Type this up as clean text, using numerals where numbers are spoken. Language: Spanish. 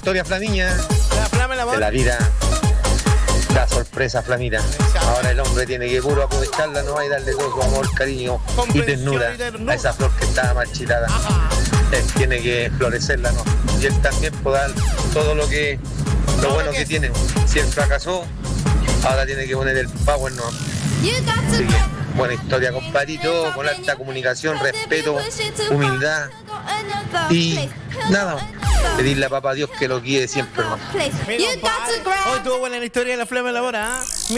historia, Flamiña. La flama el amor. De la vida. Da sorpresa, Flamita. Ahora el hombre tiene que puro aprovecharla, no va, y darle todo su amor, cariño y ternura a esa flor que está marchitada. Él tiene que florecerla, ¿no? Y él también puede dar todo lo bueno que tiene. Si él fracasó, ahora tiene que poner el power, ¿no? Así que, buena historia, compadrito, con alta comunicación, respeto, humildad y nada más. Pedirle a papá Dios que lo guíe siempre, hermano. Hoy tuvo buena la historia de la flama el amor, ¿ah?